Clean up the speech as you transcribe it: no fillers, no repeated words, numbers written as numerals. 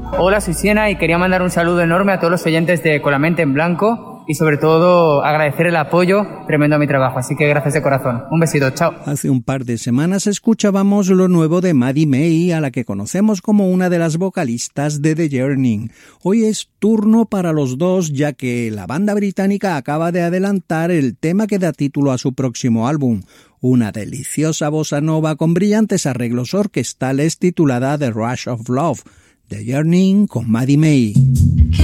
Hola, soy Siena y quería mandar un saludo enorme a todos los oyentes de Con la mente en blanco y sobre todo agradecer el apoyo tremendo a mi trabajo, así que gracias de corazón. Un besito, chao. Hace un par de semanas escuchábamos lo nuevo de Maddie May, a la que conocemos como una de las vocalistas de The Journey. Hoy es turno para los dos, ya que la banda británica acaba de adelantar el tema que da título a su próximo álbum, una deliciosa bossa nova con brillantes arreglos orquestales titulada The Rush of Love. The Journey con Maddie May.